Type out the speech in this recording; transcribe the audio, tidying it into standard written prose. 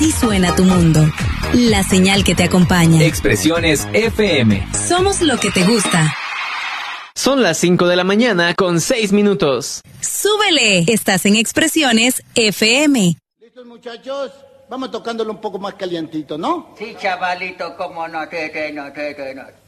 Así suena tu mundo. La señal que te acompaña. Expresiones FM. Somos lo que te gusta. Son las 5 de la mañana con 6 minutos. ¡Súbele! Estás en Expresiones FM. ¿Listos, muchachos? Vamos tocándolo un poco más calientito, ¿no? Sí, chavalito, cómo no, que no.